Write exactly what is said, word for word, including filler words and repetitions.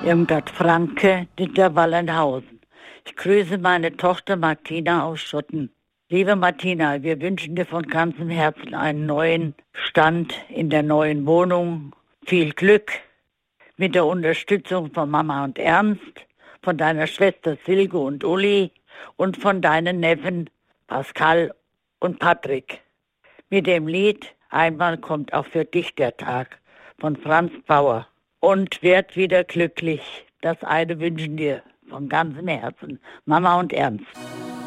Irmgard Franke, Dieter Wallenhausen. Ich grüße meine Tochter Martina aus Schotten. Liebe Martina, wir wünschen dir von ganzem Herzen einen neuen Stand in der neuen Wohnung. Viel Glück mit der Unterstützung von Mama und Ernst, von deiner Schwester Silke und Uli und von deinen Neffen Pascal und Patrick. Mit dem Lied Einmal kommt auch für dich der Tag von Franz Bauer. Und werd wieder glücklich. Das eine wünschen dir von ganzem Herzen Mama und Ernst.